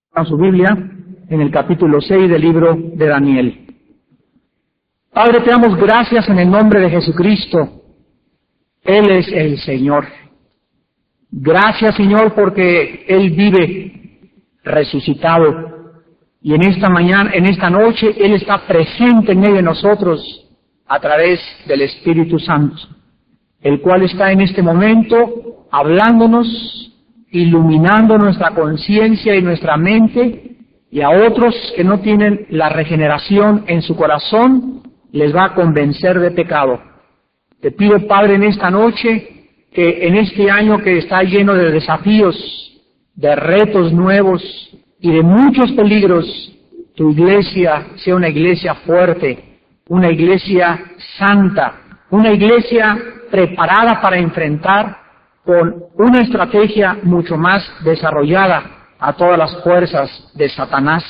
A su Biblia en el capítulo 6 del libro de Daniel. Padre, te damos gracias en el nombre de Jesucristo. Él es el Señor. Gracias, Señor, porque Él vive resucitado. Y en esta mañana, en esta noche, Él está presente en medio de nosotros a través del Espíritu Santo, el cual está en este momento hablándonos, iluminando nuestra conciencia y nuestra mente, y a otros que no tienen la regeneración en su corazón, les va a convencer de pecado. Te pido, Padre, en esta noche, que en este año que está lleno de desafíos, de retos nuevos y de muchos peligros, tu iglesia sea una iglesia fuerte, una iglesia santa, una iglesia preparada para enfrentar con una estrategia mucho más desarrollada a todas las fuerzas de Satanás.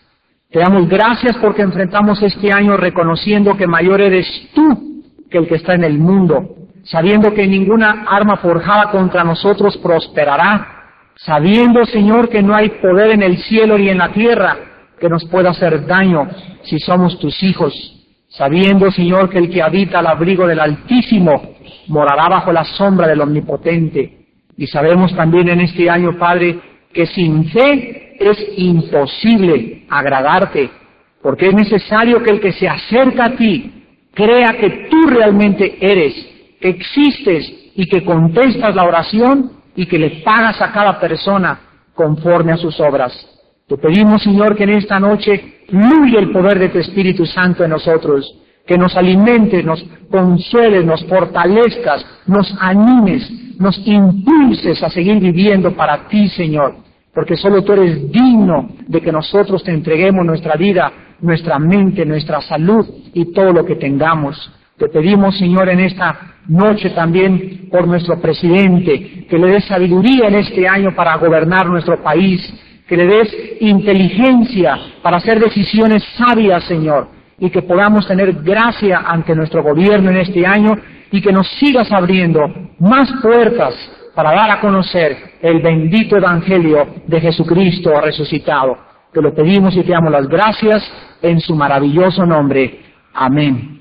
Te damos gracias porque enfrentamos este año reconociendo que mayor eres tú que el que está en el mundo, sabiendo que ninguna arma forjada contra nosotros prosperará, sabiendo, Señor, que no hay poder en el cielo ni en la tierra que nos pueda hacer daño si somos tus hijos, sabiendo, Señor, que el que habita al abrigo del Altísimo morará bajo la sombra del Omnipotente. Y sabemos también en este año, Padre, que sin fe es imposible agradarte, porque es necesario que el que se acerca a ti crea que tú realmente eres, que existes y que contestas la oración y que le pagas a cada persona conforme a sus obras. Te pedimos, Señor, que en esta noche fluya el poder de tu Espíritu Santo en nosotros, que nos alimentes, nos consueles, nos fortalezcas, nos animes, nos impulses a seguir viviendo para ti, Señor, porque solo tú eres digno de que nosotros te entreguemos nuestra vida, nuestra mente, nuestra salud y todo lo que tengamos. Te pedimos, Señor, en esta noche también por nuestro presidente, que le des sabiduría en este año para gobernar nuestro país, que le des inteligencia para hacer decisiones sabias, Señor, y que podamos tener gracia ante nuestro gobierno en este año y que nos sigas abriendo más puertas para dar a conocer el bendito Evangelio de Jesucristo resucitado. Te lo pedimos y te damos las gracias en su maravilloso nombre. Amén.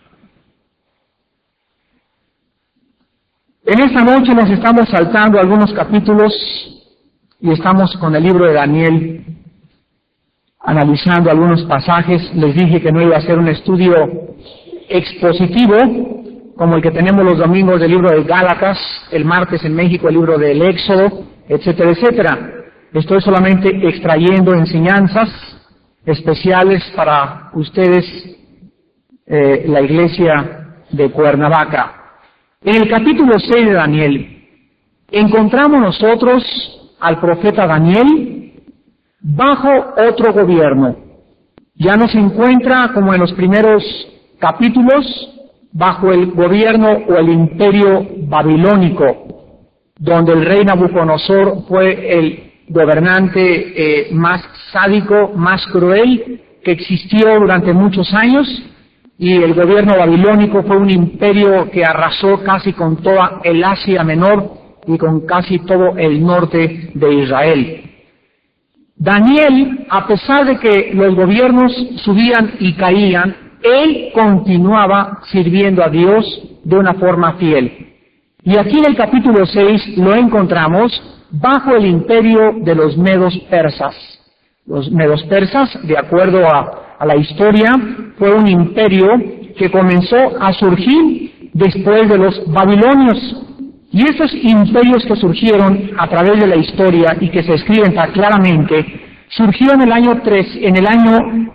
En esta noche nos estamos saltando algunos capítulos y estamos con el libro de Daniel, analizando algunos pasajes. Les dije que no iba a ser un estudio expositivo, como el que tenemos los domingos del libro de Gálatas, el martes en México el libro del Éxodo, etcétera, etcétera. Estoy solamente extrayendo enseñanzas especiales para ustedes, la iglesia de Cuernavaca. En el capítulo 6 de Daniel, encontramos nosotros al profeta Daniel bajo otro gobierno. Ya no se encuentra, como en los primeros capítulos, bajo el gobierno o el imperio babilónico, donde el rey Nabucodonosor fue el gobernante más sádico, más cruel que existió durante muchos años, y el gobierno babilónico fue un imperio que arrasó casi con toda el Asia Menor y con casi todo el norte de Israel. Daniel, a pesar de que los gobiernos subían y caían, él continuaba sirviendo a Dios de una forma fiel. Y aquí en el capítulo 6 lo encontramos bajo el imperio de los medos persas. Los medos persas, de acuerdo a la historia, fue un imperio que comenzó a surgir después de los babilonios. Y estos imperios que surgieron a través de la historia y que se escriben tan claramente, surgieron en el año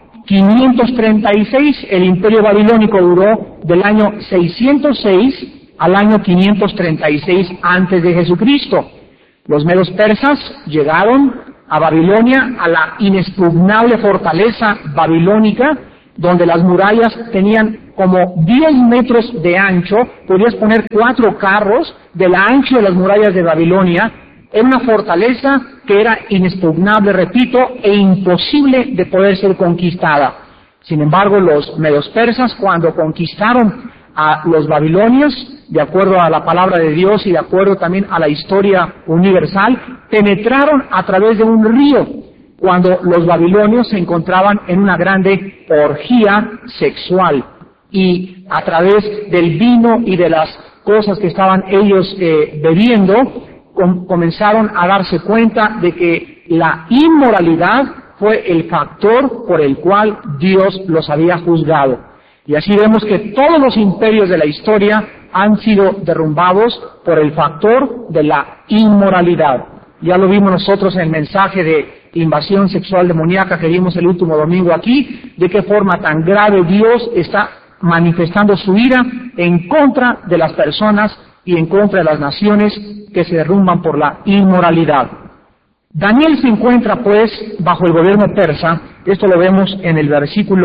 536, el imperio babilónico duró del año 606 al año 536 antes de Jesucristo. Los medos persas llegaron a Babilonia, a la inexpugnable fortaleza babilónica, donde las murallas tenían como 10 metros de ancho, podías poner 4 carros del ancho de las murallas de Babilonia. Era una fortaleza que era inexpugnable, repito, e imposible de poder ser conquistada. Sin embargo, los medos persas, cuando conquistaron a los babilonios, de acuerdo a la palabra de Dios y de acuerdo también a la historia universal, penetraron a través de un río. cuando los babilonios se encontraban en una grande orgía sexual, y a través del vino y de las cosas que estaban ellos bebiendo, comenzaron a darse cuenta de que la inmoralidad fue el factor por el cual Dios los había juzgado. Y así vemos que todos los imperios de la historia han sido derrumbados por el factor de la inmoralidad. Ya lo vimos nosotros en el mensaje de invasión sexual demoníaca que vimos el último domingo aquí, de qué forma tan grave Dios está manifestando su ira en contra de las personas y en contra de las naciones que se derrumban por la inmoralidad. Daniel se encuentra pues bajo el gobierno persa. Esto lo vemos en el versículo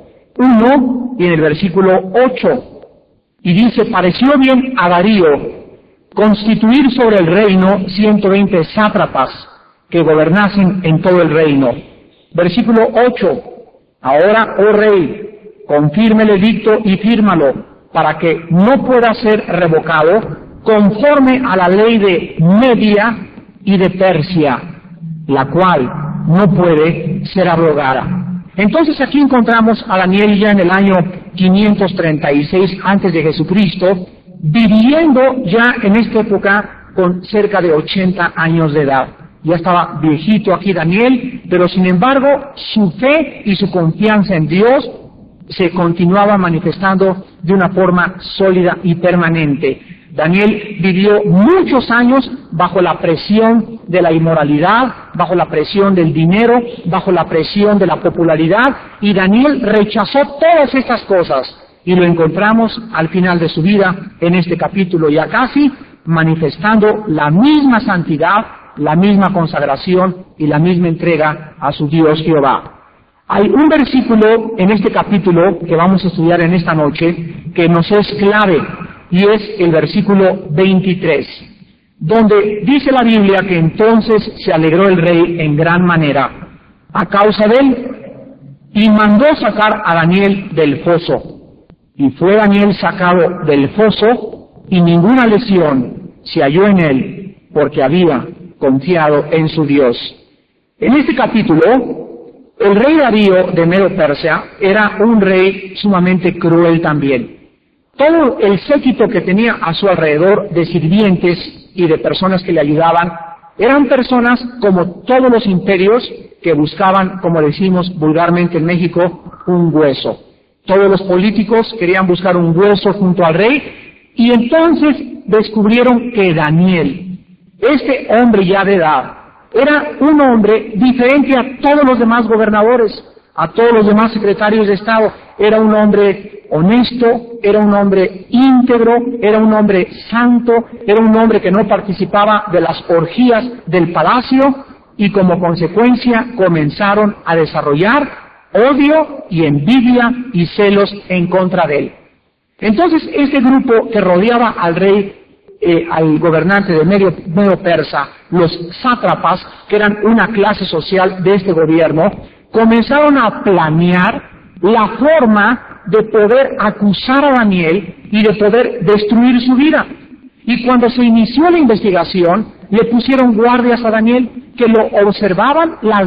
1 y en el versículo 8. Y dice: pareció bien a Darío constituir sobre el reino 120 sátrapas que gobernasen en todo el reino. Versículo 8. Ahora, oh rey, confirme el edicto y fírmalo, para que no pueda ser revocado, conforme a la ley de Media y de Persia, la cual no puede ser abrogada. Entonces aquí encontramos a Daniel ya en el año 536 antes de Jesucristo, viviendo ya en esta época con cerca de 80 años de edad. Ya estaba viejito aquí Daniel, pero sin embargo su fe y su confianza en Dios se continuaba manifestando de una forma sólida y permanente. Daniel vivió muchos años bajo la presión de la inmoralidad, bajo la presión del dinero, bajo la presión de la popularidad, y Daniel rechazó todas estas cosas, y lo encontramos al final de su vida en este capítulo ya casi, manifestando la misma santidad, la misma consagración y la misma entrega a su Dios Jehová. Hay un versículo en este capítulo que vamos a estudiar en esta noche que nos es clave, y es el versículo 23, donde dice la Biblia que entonces se alegró el rey en gran manera a causa de él, y mandó sacar a Daniel del foso. Y fue Daniel sacado del foso, y ninguna lesión se halló en él, porque había confiado en su Dios. En este capítulo, el rey Darío de Medo-Persia era un rey sumamente cruel también. Todo el séquito que tenía a su alrededor de sirvientes y de personas que le ayudaban eran personas como todos los imperios que buscaban, como decimos vulgarmente en México, un hueso. Todos los políticos querían buscar un hueso junto al rey, y entonces descubrieron que Daniel, este hombre ya de edad, era un hombre diferente a todos los demás gobernadores, a todos los demás secretarios de Estado. Era un hombre honesto, era un hombre íntegro, era un hombre santo, era un hombre que no participaba de las orgías del palacio, y como consecuencia comenzaron a desarrollar odio y envidia y celos en contra de él. Entonces este grupo que rodeaba al rey, al gobernante de Medio Persa, los sátrapas, que eran una clase social de este gobierno, comenzaron a planear la forma de poder acusar a Daniel y de poder destruir su vida. Y cuando se inició la investigación, le pusieron guardias a Daniel que lo observaban las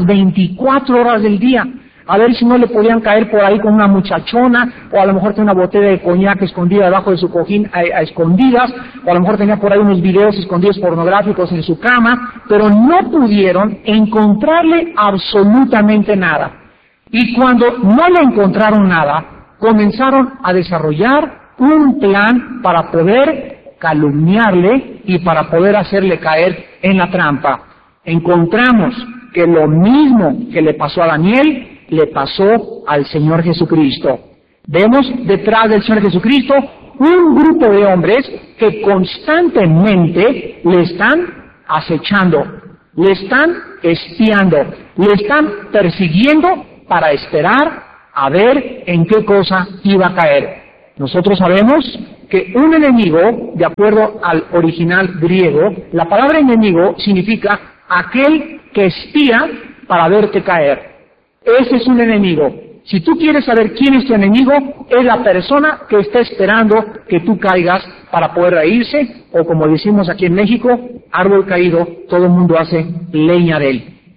24 horas del día, a ver si no le podían caer por ahí con una muchachona, o a lo mejor tenía una botella de coñac escondida debajo de su cojín a escondidas, o a lo mejor tenía por ahí unos videos escondidos pornográficos en su cama, pero no pudieron encontrarle absolutamente nada. Y cuando no le encontraron nada, comenzaron a desarrollar un plan para poder calumniarle y para poder hacerle caer en la trampa. Encontramos que lo mismo que le pasó a Daniel, le pasó al Señor Jesucristo. Vemos detrás del Señor Jesucristo un grupo de hombres que constantemente le están acechando, le están espiando, le están persiguiendo para esperar a ver en qué cosa iba a caer. Nosotros sabemos que un enemigo, de acuerdo al original griego, la palabra enemigo significa aquel que espía para verte caer. Ese es un enemigo. Si tú quieres saber quién es tu enemigo, es la persona que está esperando que tú caigas para poder reírse, o como decimos aquí en México, árbol caído, todo el mundo hace leña de él.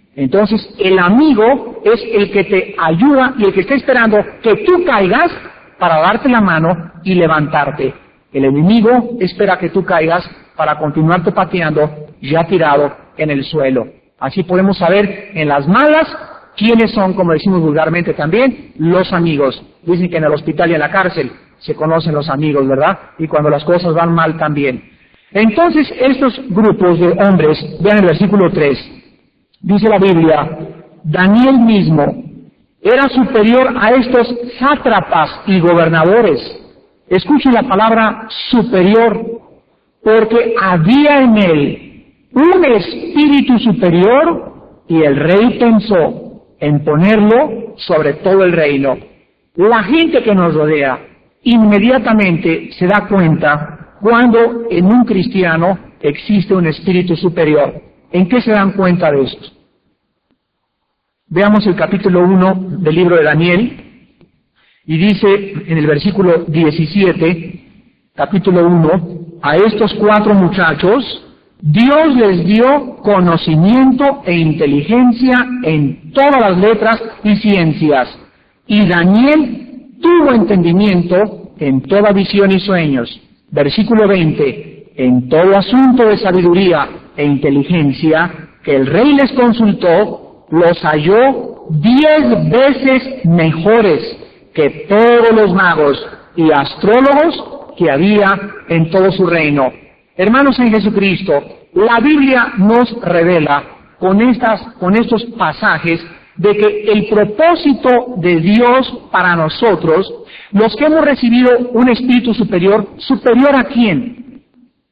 Entonces, el amigo es el que te ayuda y el que está esperando que tú caigas para darte la mano y levantarte. El enemigo espera que tú caigas para continuarte pateando ya tirado en el suelo. Así podemos saber en las malas quiénes son, como decimos vulgarmente también, los amigos. Dicen que en el hospital y en la cárcel se conocen los amigos, ¿verdad? Y cuando las cosas van mal también. Entonces, estos grupos de hombres, vean el versículo 3, dice la Biblia, Daniel mismo era superior a estos sátrapas y gobernadores. Escuchen la palabra superior, porque había en él un espíritu superior y el rey pensó en ponerlo sobre todo el reino. La gente que nos rodea inmediatamente se da cuenta cuando en un cristiano existe un espíritu superior. ¿En qué se dan cuenta de esto? Veamos el capítulo 1 del libro de Daniel, y dice en el versículo 17, capítulo 1, a estos 4 muchachos, Dios les dio conocimiento e inteligencia en todas las letras y ciencias, y Daniel tuvo entendimiento en toda visión y sueños. Versículo 20, en todo asunto de sabiduría e inteligencia que el rey les consultó, los halló 10 veces mejores que todos los magos y astrólogos que había en todo su reino. Hermanos en Jesucristo, la Biblia nos revela con estos pasajes de que el propósito de Dios para nosotros, los que hemos recibido un espíritu superior, ¿superior a quién?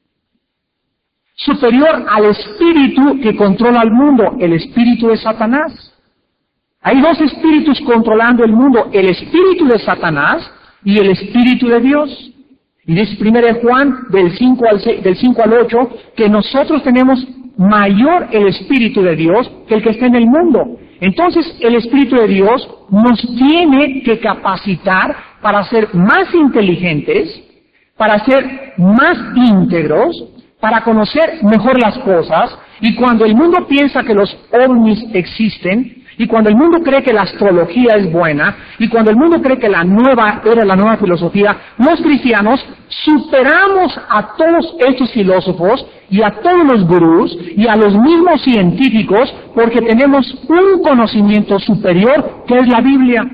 Superior al espíritu que controla el mundo, el espíritu de Satanás. Hay 2 espíritus controlando el mundo, el espíritu de Satanás y el espíritu de Dios. Y dice 1 Juan del 5 al 8 que nosotros tenemos mayor el espíritu de Dios que el que está en el mundo. Entonces el espíritu de Dios nos tiene que capacitar para ser más inteligentes, para ser más íntegros, para conocer mejor las cosas. Y cuando el mundo piensa que los ovnis existen, y cuando el mundo cree que la astrología es buena, y cuando el mundo cree que la nueva filosofía, los cristianos superamos a todos estos filósofos y a todos los gurús y a los mismos científicos porque tenemos un conocimiento superior que es la Biblia.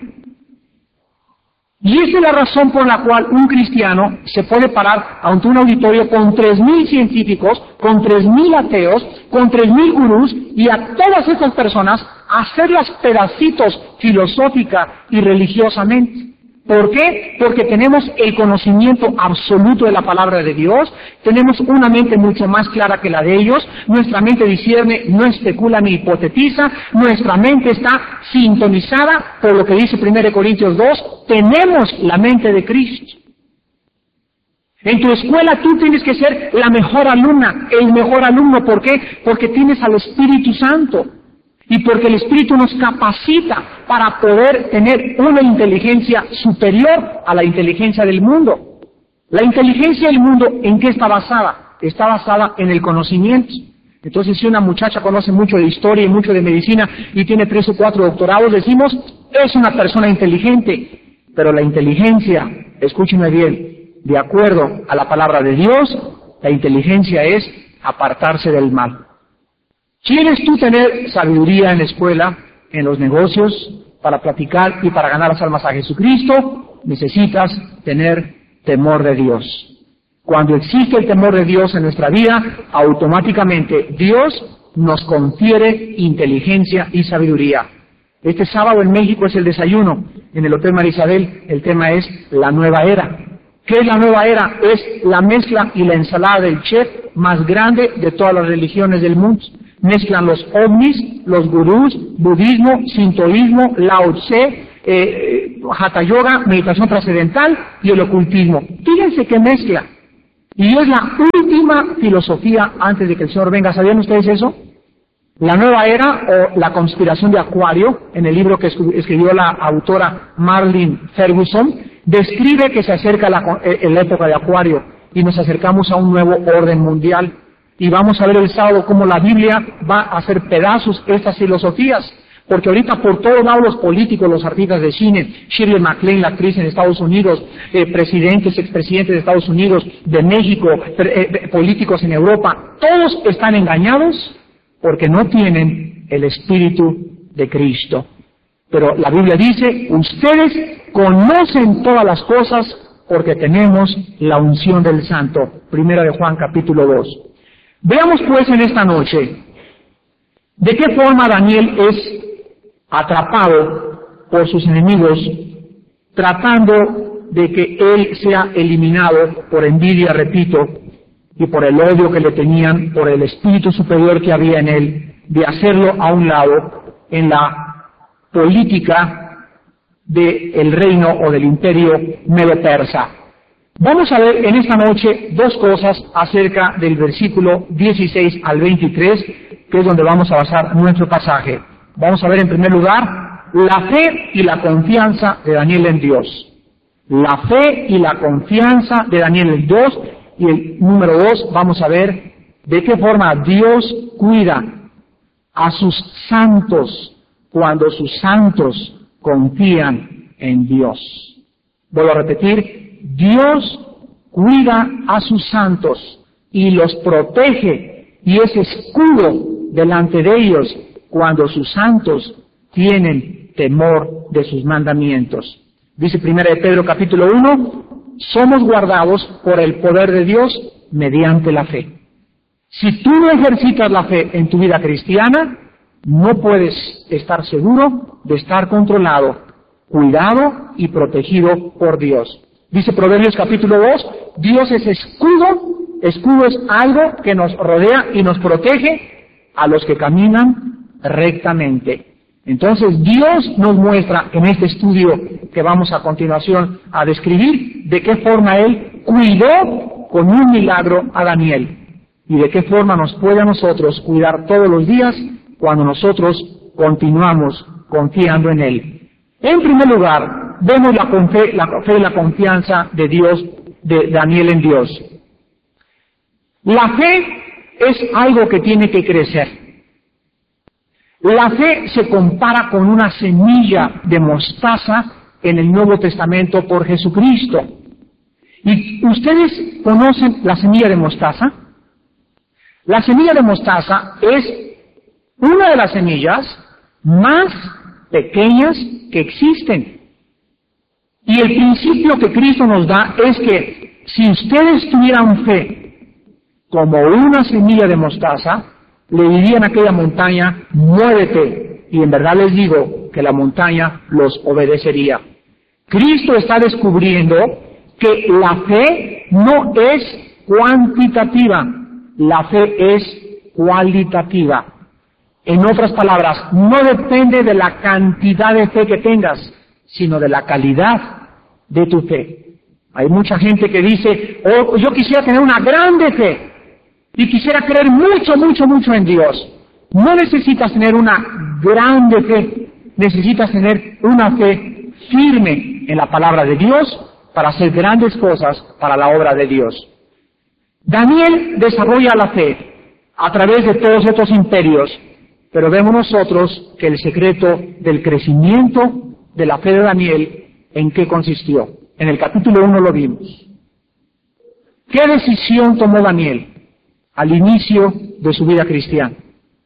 Y esa es la razón por la cual un cristiano se puede parar ante un auditorio con 3,000 científicos, con 3,000 ateos, con 3,000 gurús, y a todas estas personas hacerlas pedacitos filosófica y religiosamente. ¿Por qué? Porque tenemos el conocimiento absoluto de la palabra de Dios, tenemos una mente mucho más clara que la de ellos, nuestra mente discierne, no especula ni hipotetiza, nuestra mente está sintonizada por lo que dice 1 Corintios 2, tenemos la mente de Cristo. En tu escuela tú tienes que ser la mejor alumna, el mejor alumno. ¿Por qué? Porque tienes al Espíritu Santo. Y porque el Espíritu nos capacita para poder tener una inteligencia superior a la inteligencia del mundo. La inteligencia del mundo, ¿en qué está basada? Está basada en el conocimiento. Entonces, si una muchacha conoce mucho de historia y mucho de medicina y tiene 3 o 4 doctorados, decimos, es una persona inteligente. Pero la inteligencia, escúchenme bien, de acuerdo a la palabra de Dios, la inteligencia es apartarse del mal. ¿Quieres tú tener sabiduría en la escuela, en los negocios, para platicar y para ganar las almas a Jesucristo? Necesitas tener temor de Dios. Cuando existe el temor de Dios en nuestra vida, automáticamente Dios nos confiere inteligencia y sabiduría. Este sábado en México es el desayuno. En el Hotel María Isabel el tema es la nueva era. ¿Qué es la nueva era? Es la mezcla y la ensalada del chef más grande de todas las religiones del mundo. Mezclan los ovnis, los gurús, budismo, sintoísmo, Lao Tse, Hatha Yoga, meditación trascendental y el ocultismo. Fíjense qué mezcla. Y es la última filosofía antes de que el Señor venga. ¿Sabían ustedes eso? La nueva era o la conspiración de Acuario, en el libro que escribió la autora Marlene Ferguson, describe que se acerca la época de Acuario y nos acercamos a un nuevo orden mundial. Y vamos a ver el sábado cómo la Biblia va a hacer pedazos estas filosofías. Porque ahorita por todos lados los políticos, los artistas de cine, Shirley MacLaine, la actriz en Estados Unidos, presidentes, expresidentes de Estados Unidos, de México, políticos en Europa, todos están engañados porque no tienen el Espíritu de Cristo. Pero la Biblia dice, ustedes conocen todas las cosas porque tenemos la unción del Santo. Primera de Juan capítulo 2. Veamos pues en esta noche de qué forma Daniel es atrapado por sus enemigos, tratando de que él sea eliminado por envidia, repito, y por el odio que le tenían, por el espíritu superior que había en él, de hacerlo a un lado en la política del reino o del imperio medo-persa. Vamos a ver en esta noche dos cosas acerca del versículo 16 al 23, que es donde vamos a basar nuestro pasaje. Vamos a ver en primer lugar la fe y la confianza de Daniel en Dios. La fe y la confianza de Daniel en Dios. Y el número 2, vamos a ver de qué forma Dios cuida a sus santos cuando sus santos confían en Dios. Vuelvo a repetir, Dios cuida a sus santos y los protege y es escudo delante de ellos cuando sus santos tienen temor de sus mandamientos. Dice 1 de Pedro capítulo 1, somos guardados por el poder de Dios mediante la fe. Si tú no ejercitas la fe en tu vida cristiana, no puedes estar seguro de estar controlado, cuidado y protegido por Dios. Dice Proverbios capítulo 2, Dios es escudo. Escudo es algo que nos rodea y nos protege a los que caminan rectamente. Entonces Dios nos muestra en este estudio que vamos a continuación a describir de qué forma Él cuidó con un milagro a Daniel y de qué forma nos puede a nosotros cuidar todos los días cuando nosotros continuamos confiando en Él. En primer lugar, vemos la fe y la confianza de Dios, de Daniel en Dios. La fe es algo que tiene que crecer. La fe se compara con una semilla de mostaza en el Nuevo Testamento por Jesucristo. ¿Y ustedes conocen la semilla de mostaza? La semilla de mostaza es una de las semillas más pequeñas que existen. Y el principio que Cristo nos da es que si ustedes tuvieran fe como una semilla de mostaza, le dirían a aquella montaña, muévete, y en verdad les digo que la montaña los obedecería. Cristo está descubriendo que la fe no es cuantitativa, la fe es cualitativa. En otras palabras, no depende de la cantidad de fe que tengas, sino de la calidad de tu fe. Hay mucha gente que dice, oh, yo quisiera tener una grande fe, y quisiera creer mucho en Dios. No necesitas tener una grande fe, necesitas tener una fe firme en la palabra de Dios para hacer grandes cosas para la obra de Dios. Daniel desarrolla la fe a través de todos estos imperios, pero vemos nosotros que el secreto del crecimiento de la fe de Daniel, ¿en qué consistió? En el capítulo 1 lo vimos. ¿Qué decisión tomó Daniel al inicio de su vida cristiana?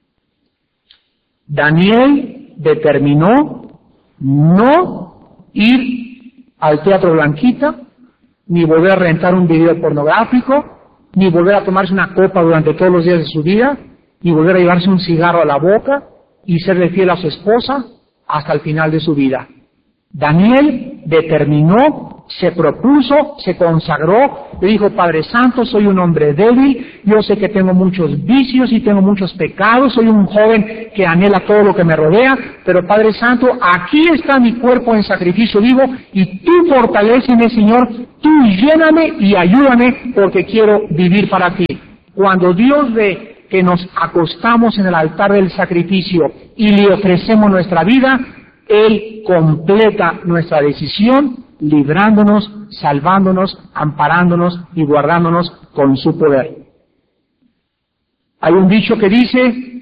Daniel determinó no ir al Teatro Blanquita, ni volver a rentar un video pornográfico, ni volver a tomarse una copa durante todos los días de su vida, ni volver a llevarse un cigarro a la boca y serle fiel a su esposa hasta el final de su vida. Daniel determinó, se propuso, se consagró, le dijo, Padre Santo, soy un hombre débil, yo sé que tengo muchos vicios y tengo muchos pecados, soy un joven que anhela todo lo que me rodea, pero Padre Santo, aquí está mi cuerpo en sacrificio vivo y tú fortaléceme, Señor, tú lléname y ayúdame porque quiero vivir para ti. Cuando Dios ve que nos acostamos en el altar del sacrificio y le ofrecemos nuestra vida, Él completa nuestra decisión, librándonos, salvándonos, amparándonos y guardándonos con su poder. Hay un dicho que dice,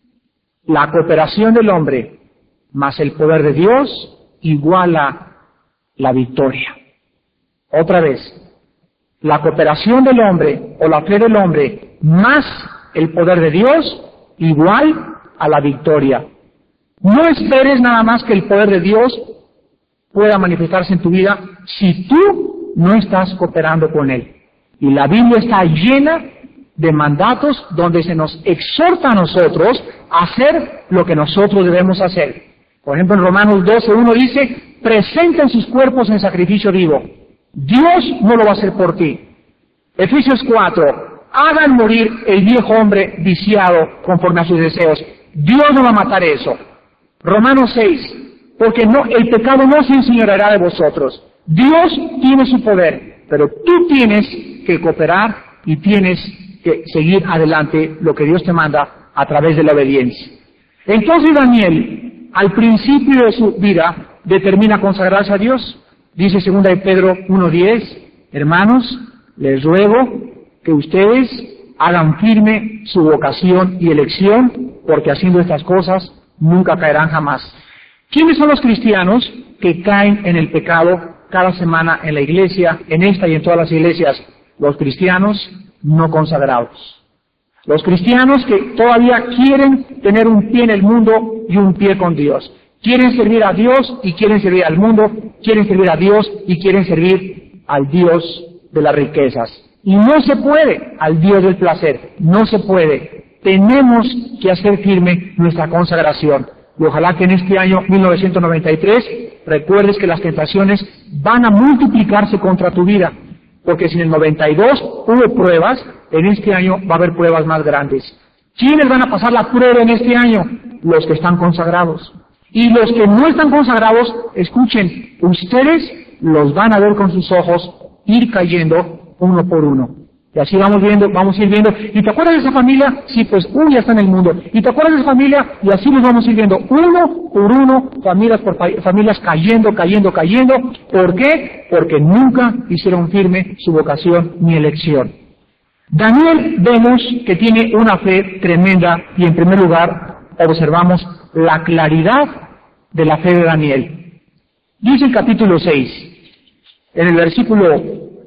la cooperación del hombre más el poder de Dios iguala la victoria. Otra vez, la cooperación del hombre o la fe del hombre más el poder de Dios igual a la victoria. No esperes nada más que el poder de Dios pueda manifestarse en tu vida si tú no estás cooperando con Él. Y la Biblia está llena de mandatos donde se nos exhorta a nosotros a hacer lo que nosotros debemos hacer. Por ejemplo, en Romanos 12:1 dice, presenten sus cuerpos en sacrificio vivo. Dios no lo va a hacer por ti. Efesios 4, hagan morir el viejo hombre viciado conforme a sus deseos. Dios no va a matar eso. Romanos 6, porque el pecado no se enseñoreará de vosotros. Dios tiene su poder, pero tú tienes que cooperar y tienes que seguir adelante lo que Dios te manda a través de la obediencia. Entonces Daniel, al principio de su vida, determina consagrarse a Dios. Dice 2 de Pedro 1:10, hermanos, les ruego que ustedes hagan firme su vocación y elección, porque haciendo estas cosas nunca caerán jamás. ¿Quiénes son los cristianos que caen en el pecado cada semana en la iglesia, en esta y en todas las iglesias? Los cristianos no consagrados. Los cristianos que todavía quieren tener un pie en el mundo y un pie con Dios. Quieren servir a Dios y quieren servir al mundo, quieren servir a Dios y quieren servir al Dios de las riquezas. Y no se puede, al Dios del placer, no se puede. Tenemos que hacer firme nuestra consagración. Y ojalá que en este año 1993 recuerdes que las tentaciones van a multiplicarse contra tu vida. Porque si en el 92 hubo pruebas, en este año va a haber pruebas más grandes. ¿Quiénes van a pasar la prueba en este año? Los que están consagrados. Y los que no están consagrados, escuchen, ustedes los van a ver con sus ojos ir cayendo uno por uno. Y así vamos a ir viendo. ¿Y te acuerdas de esa familia? Sí, pues ya está en el mundo. ¿Y te acuerdas de esa familia? Y así los vamos a ir viendo uno por uno, familias por familias cayendo. ¿Por qué? Porque nunca hicieron firme su vocación ni elección. Daniel vemos que tiene una fe tremenda y en primer lugar observamos la claridad de la fe de Daniel. Dice el capítulo 6, en el versículo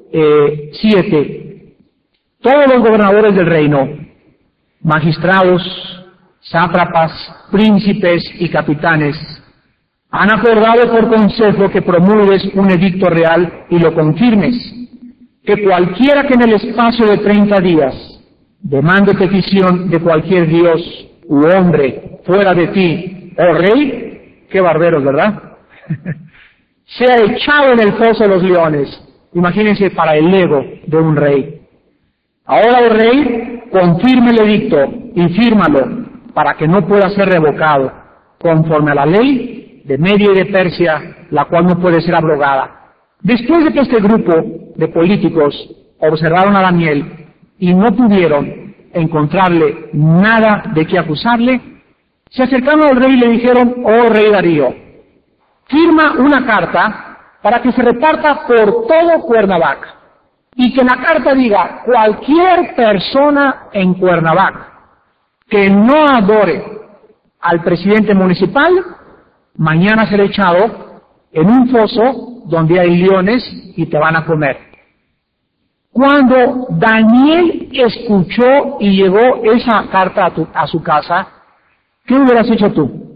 7, todos los gobernadores del reino, magistrados, sátrapas, príncipes y capitanes, han acordado por consejo que promulgues un edicto real y lo confirmes, que cualquiera que en el espacio de 30 días demande petición de cualquier dios u hombre fuera de ti, oh rey, qué barberos, ¿verdad? Sea echado en el foso de los leones. Imagínense para el ego de un rey. Ahora, oh rey, confirme el edicto y fírmalo para que no pueda ser revocado, conforme a la ley de Media y de Persia, la cual no puede ser abrogada. Después de que este grupo de políticos observaron a Daniel y no pudieron encontrarle nada de qué acusarle, se acercaron al rey y le dijeron, oh rey Darío, firma una carta para que se reparta por todo Cuernavaca y que en la carta diga, cualquier persona en Cuernavaca que no adore al presidente municipal, mañana será echado en un foso donde hay leones y te van a comer. Cuando Daniel escuchó y llegó esa carta a su casa, ¿qué hubieras hecho tú?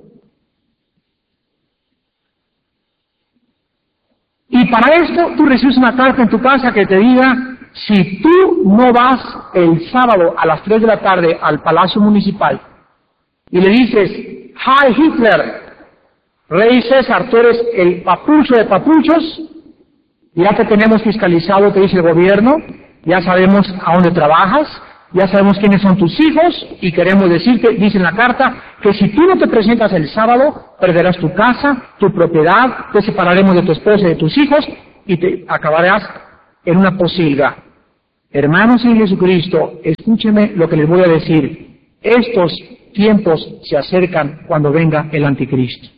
Y para esto tú recibes una carta en tu casa que te diga, si tú no vas el sábado a las 3 de la tarde al Palacio Municipal y le dices, Hi Hitler, Rey César, tú eres el papucho de papuchos, ya te tenemos fiscalizado, te dice el gobierno, ya sabemos a dónde trabajas, ya sabemos quiénes son tus hijos y queremos decirte, dice en la carta, que si tú no te presentas el sábado, perderás tu casa, tu propiedad, te separaremos de tu esposa y de tus hijos y te acabarás en una posilga. Hermanos en Jesucristo, escúcheme lo que les voy a decir. Estos tiempos se acercan cuando venga el anticristo.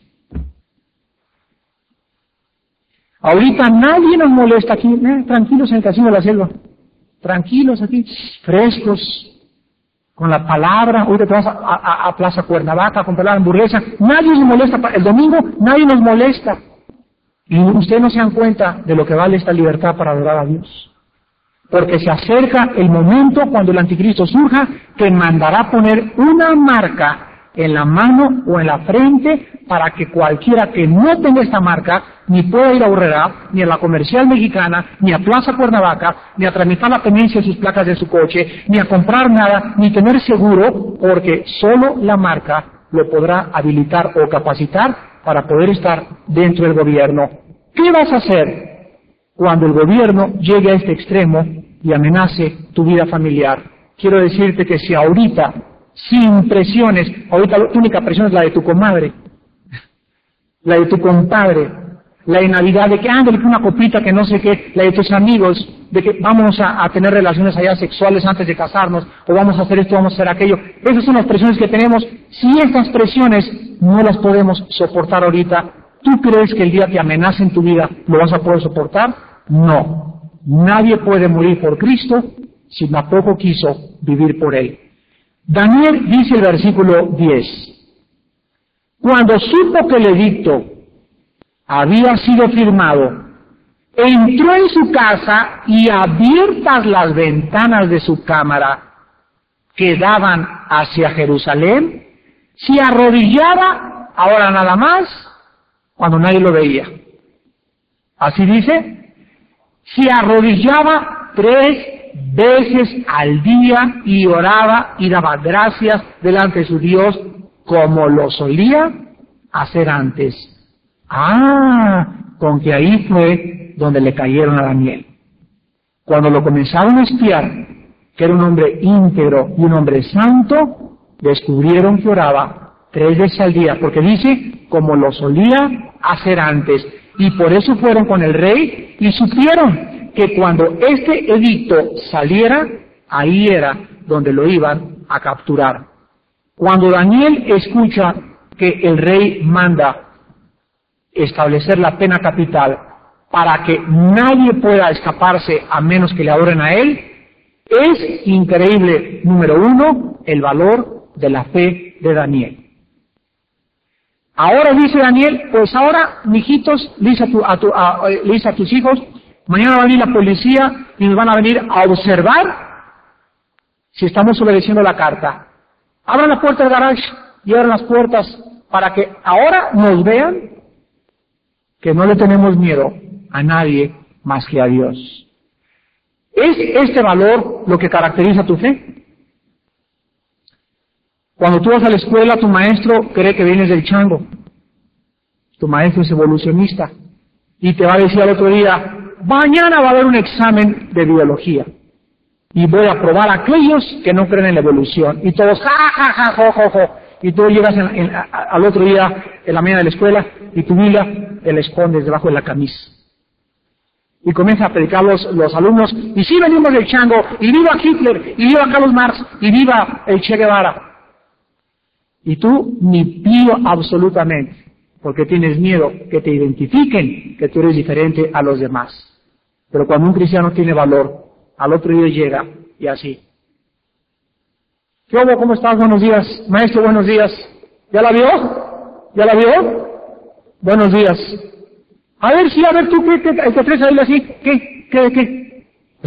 Ahorita nadie nos molesta aquí, tranquilos en el casino de la selva, tranquilos aquí, frescos, con la palabra. Ahorita te vas a Plaza Cuernavaca a comprar la hamburguesa. Nadie nos molesta. El domingo nadie nos molesta. Y ustedes no se dan cuenta de lo que vale esta libertad para adorar a Dios. Porque se acerca el momento cuando el anticristo surja, que mandará poner una marca en la mano o en la frente para que cualquiera que no tenga esta marca ni pueda ir a Aurrera, ni a la Comercial Mexicana, ni a Plaza Cuernavaca, ni a tramitar la tenencia de sus placas de su coche, ni a comprar nada, ni tener seguro, porque solo la marca lo podrá habilitar o capacitar para poder estar dentro del gobierno. ¿Qué vas a hacer cuando el gobierno llegue a este extremo y amenace tu vida familiar? Quiero decirte que si ahorita, sin presiones, ahorita la única presión es la de tu comadre, la de tu compadre, la de Navidad, de que ándale una copita, que no sé qué, la de tus amigos, de que vamos a tener relaciones allá sexuales antes de casarnos, o vamos a hacer esto, vamos a hacer aquello. Esas son las presiones que tenemos. Si estas presiones no las podemos soportar ahorita, ¿tú crees que el día que amenacen tu vida lo vas a poder soportar? No. Nadie puede morir por Cristo si tampoco quiso vivir por Él. Daniel dice el versículo 10, cuando supo que el edicto había sido firmado, entró en su casa y abiertas las ventanas de su cámara que daban hacia Jerusalén, se arrodillaba, ahora nada más, cuando nadie lo veía. Así dice, se arrodillaba 3 veces al día y oraba y daba gracias delante de su Dios como lo solía hacer antes. Con que ahí fue donde le cayeron a Daniel. Cuando lo comenzaron a espiar, que era un hombre íntegro y un hombre santo, descubrieron que oraba 3 veces al día, porque dice, como lo solía hacer antes. Y por eso fueron con el rey y supieron que cuando este edicto saliera, ahí era donde lo iban a capturar. Cuando Daniel escucha que el rey manda establecer la pena capital para que nadie pueda escaparse a menos que le adoren a él, es increíble, número 1, el valor de la fe de Daniel. Ahora dice Daniel, pues ahora, mijitos, le dice a tus hijos, mañana va a venir la policía y nos van a venir a observar si estamos obedeciendo la carta. Abran la puerta del garage y abran las puertas para que ahora nos vean que no le tenemos miedo a nadie más que a Dios. ¿Es este valor lo que caracteriza tu fe? Cuando tú vas a la escuela, tu maestro cree que vienes del chango. Tu maestro es evolucionista y te va a decir al otro día, mañana va a haber un examen de biología y voy a probar a aquellos que no creen en la evolución. Y todos, ja, ja, ja, jo, jo, jo. Y tú llegas al otro día, en la mañana de la escuela, y tu Biblia te la escondes debajo de la camisa. Y comienza a predicar los alumnos, y sí venimos del chango, y viva Hitler, y viva Carlos Marx, y viva el Che Guevara. Y tú ni pío absolutamente, porque tienes miedo que te identifiquen que tú eres diferente a los demás. Pero cuando un cristiano tiene valor, al otro día llega, y así. ¿Qué hubo? ¿Cómo estás? Buenos días. Maestro, buenos días. ¿Ya la vio? ¿Ya la vio? Buenos días. A ver, sí, a ver, tú, ¿qué te traes a él así? ¿Qué?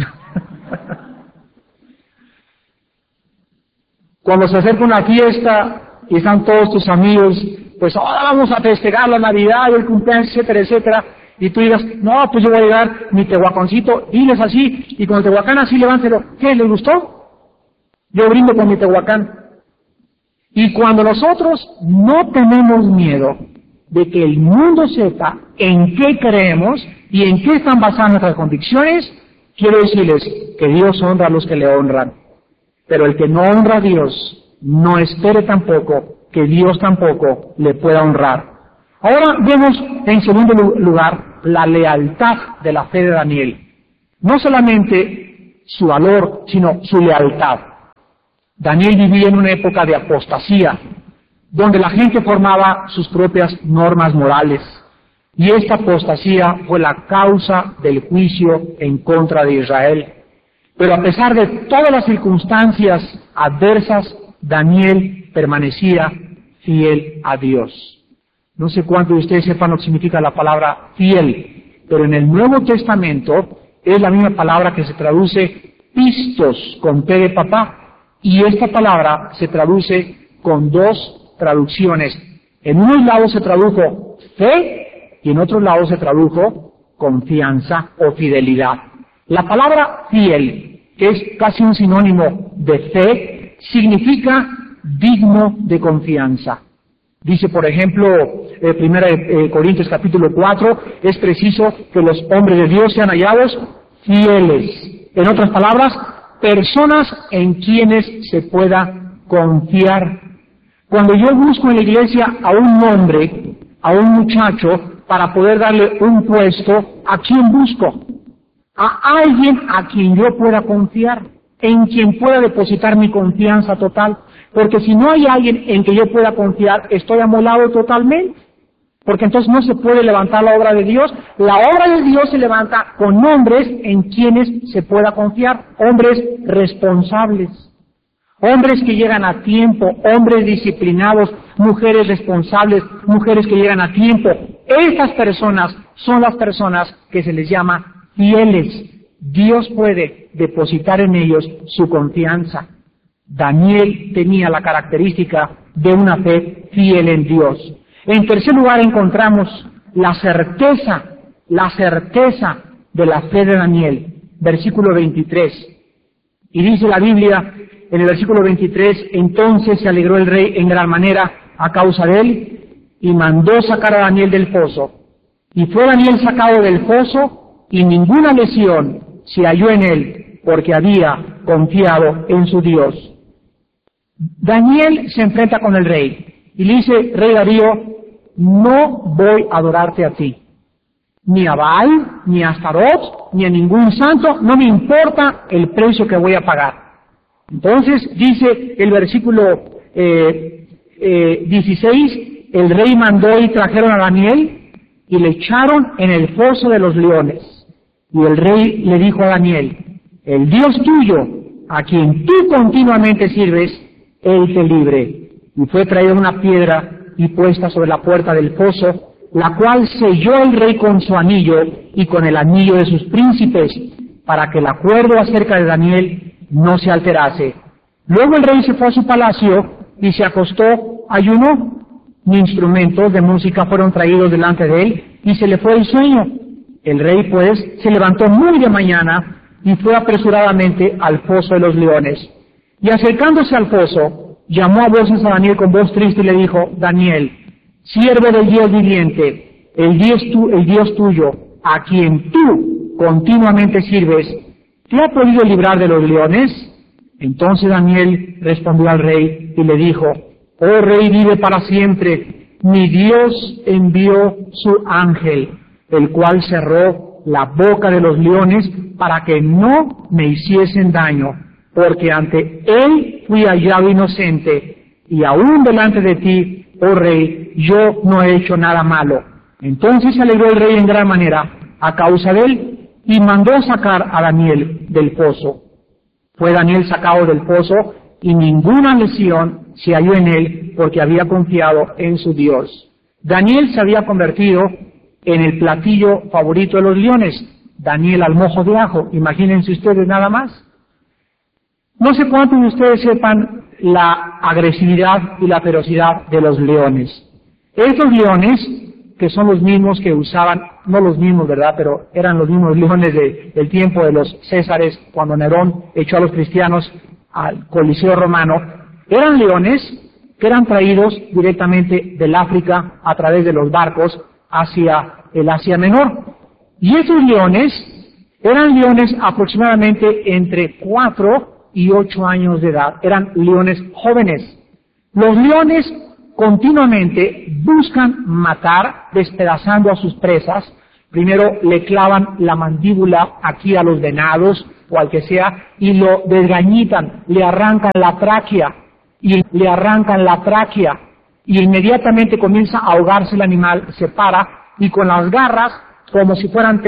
Cuando se acerca una fiesta y están todos tus amigos, pues ahora vamos a festejar la Navidad y el cumpleaños, etcétera, etcétera, y tú digas, no, pues yo voy a llegar mi tehuaconcito, diles así, y con el tehuacán así levántelo. ¿Qué, le gustó? Yo brindo con mi tehuacán. Y cuando nosotros no tenemos miedo de que el mundo sepa en qué creemos y en qué están basadas nuestras convicciones, quiero decirles que Dios honra a los que le honran. Pero el que no honra a Dios, no espere tampoco que Dios tampoco le pueda honrar. Ahora vemos en segundo lugar la lealtad de la fe de Daniel. No solamente su valor, sino su lealtad. Daniel vivía en una época de apostasía, donde la gente formaba sus propias normas morales, y esta apostasía fue la causa del juicio en contra de Israel. Pero a pesar de todas las circunstancias adversas, Daniel permanecía fiel a Dios. No sé cuántos de ustedes sepan lo que significa la palabra fiel, pero en el Nuevo Testamento es la misma palabra que se traduce pistos, con P de papá, y esta palabra se traduce con dos traducciones. En unos lados se tradujo fe y en otros lados se tradujo confianza o fidelidad. La palabra fiel, que es casi un sinónimo de fe, significa digno de confianza. Dice, por ejemplo, 1 Corintios capítulo 4, es preciso que los hombres de Dios sean hallados fieles. En otras palabras, personas en quienes se pueda confiar. Cuando yo busco en la iglesia a un hombre, a un muchacho, para poder darle un puesto, ¿a quién busco? A alguien a quien yo pueda confiar, en quien pueda depositar mi confianza total. Porque si no hay alguien en que yo pueda confiar, estoy amolado totalmente. Porque entonces no se puede levantar la obra de Dios. La obra de Dios se levanta con hombres en quienes se pueda confiar, hombres responsables, hombres que llegan a tiempo, hombres disciplinados, mujeres responsables, mujeres que llegan a tiempo. Estas personas son las personas que se les llama fieles. Dios puede depositar en ellos su confianza. Daniel tenía la característica de una fe fiel en Dios. En tercer lugar encontramos la certeza de la fe de Daniel, versículo 23. Y dice la Biblia en el versículo 23, entonces se alegró el rey en gran manera a causa de él y mandó sacar a Daniel del foso. Y fue Daniel sacado del foso y ninguna lesión se halló en él porque había confiado en su Dios. Daniel se enfrenta con el rey y le dice, rey Darío, no voy a adorarte a ti, ni a Baal, ni a Astarot, ni a ningún santo, no me importa el precio que voy a pagar. Entonces dice el versículo 16, el rey mandó y trajeron a Daniel y le echaron en el foso de los leones. Y el rey le dijo a Daniel, el Dios tuyo, a quien tú continuamente sirves, él te libre. Y fue traída una piedra y puesta sobre la puerta del foso, la cual selló el rey con su anillo y con el anillo de sus príncipes, para que el acuerdo acerca de Daniel no se alterase. Luego el rey se fue a su palacio y se acostó, ayunó, ni instrumentos de música fueron traídos delante de él, y se le fue el sueño. El rey, pues, se levantó muy de mañana y fue apresuradamente al foso de los leones. Y acercándose al foso, llamó a voces a Daniel con voz triste y le dijo, Daniel, siervo del Dios viviente, el Dios tuyo, a quien tú continuamente sirves, ¿te ha podido librar de los leones? Entonces Daniel respondió al rey y le dijo, oh rey, vive para siempre, mi Dios envió su ángel, el cual cerró la boca de los leones para que no me hiciesen daño, porque ante él fui hallado inocente, y aún delante de ti, oh rey, yo no he hecho nada malo. Entonces se alegró el rey en gran manera a causa de él, y mandó sacar a Daniel del foso. Fue Daniel sacado del foso, y ninguna lesión se halló en él, porque había confiado en su Dios. Daniel se había convertido en el platillo favorito de los leones, Daniel al mojo de ajo, imagínense ustedes nada más. No sé cuántos de ustedes sepan la agresividad y la ferocidad de los leones. Estos leones, que son los mismos que usaban, no los mismos, ¿verdad?, pero eran los mismos leones del tiempo de los Césares, cuando Nerón echó a los cristianos al Coliseo romano, eran leones que eran traídos directamente del África a través de los barcos hacia el Asia Menor. Y esos leones eran leones aproximadamente entre 4 y 8 años de edad, eran leones jóvenes. Los leones continuamente buscan matar, despedazando a sus presas. Primero le clavan la mandíbula aquí a los venados o al que sea y lo desgañitan, le arrancan la tráquea y inmediatamente comienza a ahogarse el animal, se para y con las garras, como si fueran